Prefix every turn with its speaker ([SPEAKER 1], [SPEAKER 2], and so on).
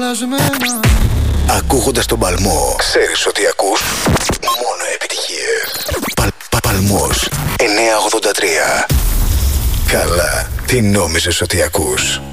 [SPEAKER 1] λανθασμένα.
[SPEAKER 2] Ακούγοντας τον Παλμό, ξέρεις ότι ακούς μόνο επιτυχίες. Παλμός 983. Καλά, τι νόμιζες ότι ακούς?